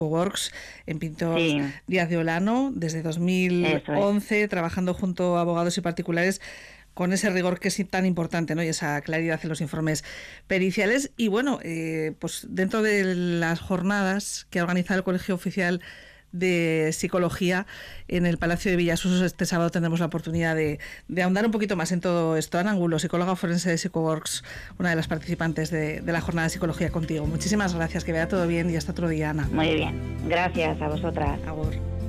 Works en Pintor Sí, Díaz de Olano, desde eso es. 2011, trabajando junto a abogados y particulares con ese rigor que es tan importante, ¿no? Y esa claridad en los informes periciales. Y bueno, pues dentro de las jornadas que ha organizado el Colegio Oficial de Psicología en el Palacio de Villasusos, este sábado tendremos la oportunidad de ahondar un poquito más en todo esto. Ana Angulo, psicóloga forense de PsychoWorks, una de las participantes de la jornada de psicología contigo. Muchísimas gracias, que vaya todo bien y hasta otro día, Ana. Muy bien. Gracias a vosotras. Agur.